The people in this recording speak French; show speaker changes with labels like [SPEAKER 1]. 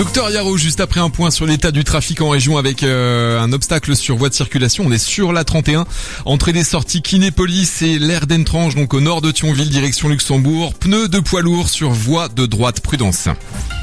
[SPEAKER 1] Docteur Yarrow, juste après un point sur l'état du trafic en région avec un obstacle sur voie de circulation. On est sur la 31, entrée des sorties Kinépolis et l'aire d'Entrange, donc au nord de Thionville, direction Luxembourg. Pneus de poids lourd sur voie de droite, prudence.